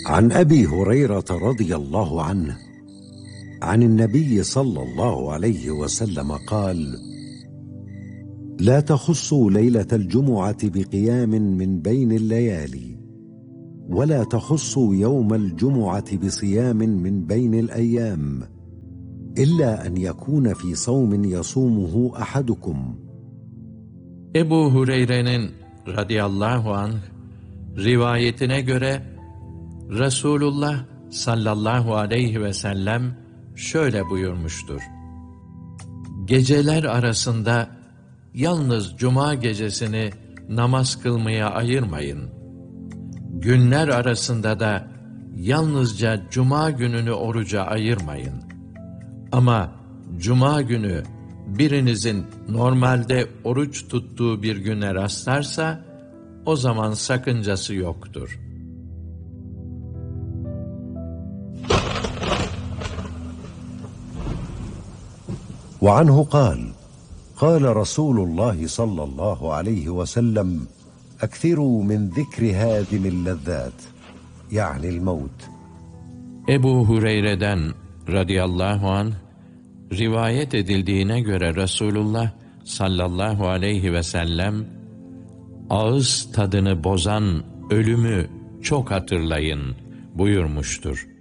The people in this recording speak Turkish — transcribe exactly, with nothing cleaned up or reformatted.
عن أبي هريرة رضي الله عنه عن النبي صلى الله عليه وسلم قال: لا تخصوا ليلة الجمعة بقيام من بين الليالي، ولا تخصوا يوم الجمعة بصيام من بين الأيام، إلا أن يكون في صوم يصومه أحدكم. Ebu Hureyre'nin radıyallahu anh rivayetine göre Resulullah sallallahu aleyhi ve sellem şöyle buyurmuştur: Geceler arasında yalnız cuma gecesini namaz kılmaya ayırmayın. Günler arasında da yalnızca cuma gününü oruca ayırmayın. Ama cuma günü birinizin normalde oruç tuttuğu bir güne rastlarsa, o zaman sakıncası yoktur. وعنه قال: قال رسول الله صلى الله عليه وسلم: أكثروا من ذكر هادم اللذات، يعني الموت. Ebu Hureyre'den radıyallahu anh rivayet edildiğine göre Resulullah sallallahu aleyhi ve sellem, ağız tadını bozan ölümü çok hatırlayın buyurmuştur.